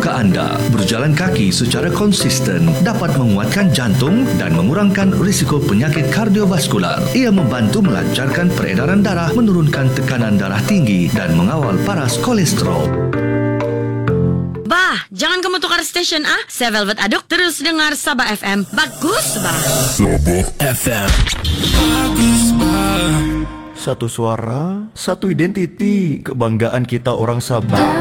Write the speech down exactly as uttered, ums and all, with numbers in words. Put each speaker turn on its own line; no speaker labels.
suka anda. Berjalan kaki secara konsisten dapat menguatkan jantung dan mengurangkan risiko penyakit kardiovaskular. Ia membantu melancarkan peredaran darah, menurunkan tekanan darah tinggi dan mengawal paras kolesterol.
Bah, jangan kamu tukar stesen ah. Saya Velvet Aduk, terus dengar Sabah F M. Bagus, bah.
Sabah F M. Bagus, bah.
Satu suara, satu identiti. Kebanggaan kita orang Sabah.